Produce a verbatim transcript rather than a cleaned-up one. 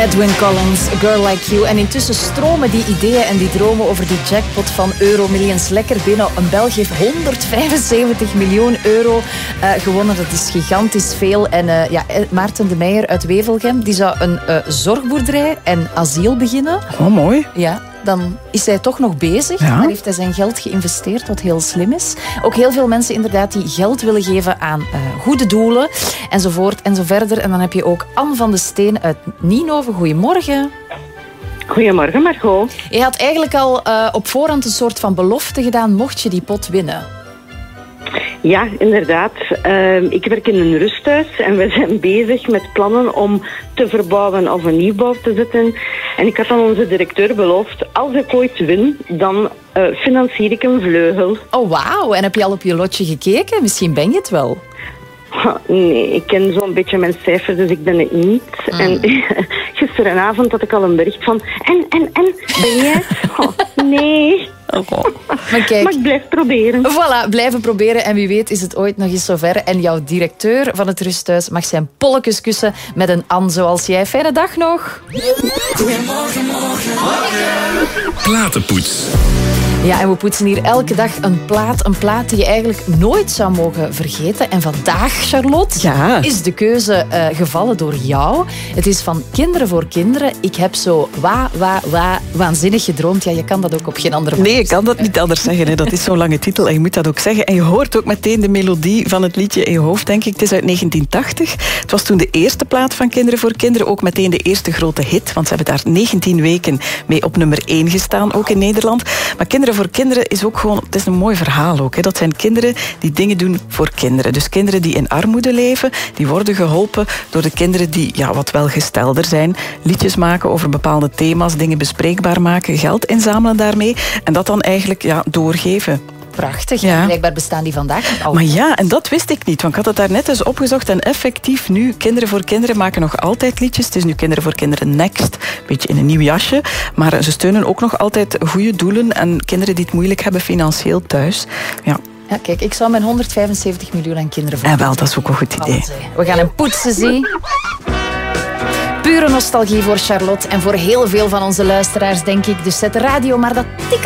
Edwin Collins, A Girl Like You. En intussen stromen die ideeën en die dromen over die jackpot van Euromillions lekker binnen. Een Belg heeft honderdvijfenzeventig miljoen euro uh, gewonnen. Dat is gigantisch veel. En uh, ja, Maarten de Meijer uit Wevelgem, die zou een uh, zorgboerderij en asiel beginnen. Oh, mooi. Ja. Dan is hij toch nog bezig. Ja. Daar heeft hij zijn geld geïnvesteerd, wat heel slim is. Ook heel veel mensen inderdaad die geld willen geven aan uh, goede doelen. Enzovoort en zo verder. En dan heb je ook Anne van de Steen uit Nienhoven. Goedemorgen. Goedemorgen, Margot. Je had eigenlijk al uh, op voorhand een soort van belofte gedaan, mocht je die pot winnen. Ja, inderdaad. Uh, ik werk in een rusthuis en we zijn bezig met plannen om te verbouwen of een nieuwbouw te zetten. En ik had aan onze directeur beloofd, als ik ooit win, dan uh, financier ik een vleugel. Oh, wauw. En heb je al op je lotje gekeken? Misschien ben je het wel. Ha, nee, ik ken zo'n beetje mijn cijfers, dus ik ben het niet. Mm. En gisteravond had ik al een bericht van... En, en, en, ben jij het? Oh, nee. Oh. Maar kijk, maar ik blijf proberen. Voilà, blijven proberen. En wie weet is het ooit nog eens zover. En jouw directeur van het rusthuis mag zijn polletjes kussen met een Anne zoals jij. Fijne dag nog. Goedemorgen, morgen, morgen. Platenpoets. Ja, en we poetsen hier elke dag een plaat. Een plaat die je eigenlijk nooit zou mogen vergeten. En vandaag, Charlotte, ja. is de keuze uh, gevallen door jou. Het is van Kinderen voor Kinderen. Ik heb zo wa, wa, wa, waanzinnig gedroomd. Ja, je kan dat ook op geen andere manier. Nee, ik kan dat niet anders zeggen. Hè. Dat is zo'n lange titel en je moet dat ook zeggen. En je hoort ook meteen de melodie van het liedje in je hoofd, denk ik. Het is uit negentien tachtig. Het was toen de eerste plaat van Kinderen voor Kinderen. Ook meteen de eerste grote hit. Want ze hebben daar negentien weken mee op nummer één gestaan. Ook in Nederland. Maar Kinderen voor Kinderen is ook gewoon... Het is een mooi verhaal ook. Hè. Dat zijn kinderen die dingen doen voor kinderen. Dus kinderen die in armoede leven, die worden geholpen door de kinderen die ja, wat welgestelder zijn. Liedjes maken over bepaalde thema's, dingen bespreekbaar maken, geld inzamelen daarmee. En dat dan eigenlijk ja, doorgeven. Prachtig. Ja. Blijkbaar bestaan die vandaag nog al. Maar ja, en dat wist ik niet. Want ik had het daar net eens opgezocht. En effectief nu, Kinderen voor Kinderen maken nog altijd liedjes. Het is nu Kinderen voor Kinderen Next. Een beetje in een nieuw jasje. Maar ze steunen ook nog altijd goede doelen. En kinderen die het moeilijk hebben financieel thuis. Ja. Ja, kijk, ik zou mijn honderdvijfenzeventig miljoen aan kinderen voor. En wel, dat is ook een goed idee. We gaan hem poetsen, zie. Pure nostalgie voor Charlotte en voor heel veel van onze luisteraars, denk ik. Dus zet de radio maar dat tik